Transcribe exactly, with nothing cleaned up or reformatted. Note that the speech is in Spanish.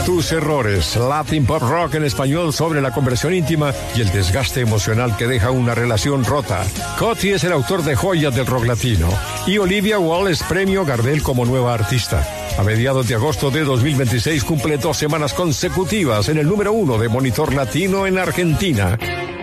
tus errores. Latin Pop Rock en español sobre la conversión íntima y el desgaste emocional que deja una relación rota. Coti es el autor de joyas del rock latino y Olivia Wall es premio Gardel como nueva artista. A mediados de agosto de dos mil veintiséis cumple dos semanas consecutivas en el número uno de Monitor Latino en Argentina.